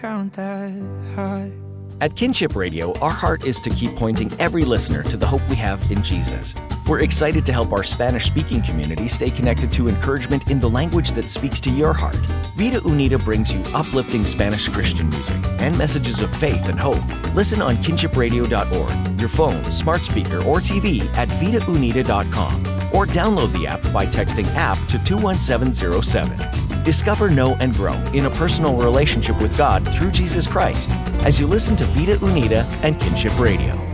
count that high. At Kinship Radio, our heart is to keep pointing every listener to the hope we have in Jesus. We're excited to help our Spanish-speaking community stay connected to encouragement in the language that speaks to your heart. Vida Unida brings you uplifting Spanish Christian music and messages of faith and hope. Listen on kinshipradio.org, your phone, smart speaker, or TV at vidaunida.com, or download the app by texting app to 21707. Discover, know, and grow in a personal relationship with God through Jesus Christ as you listen to Vida Unida and Kinship Radio.